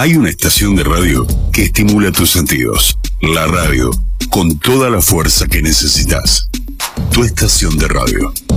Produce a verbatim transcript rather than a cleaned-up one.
Hay una estación de radio que estimula tus sentidos. La radio, con toda la fuerza que necesitas. Tu estación de radio.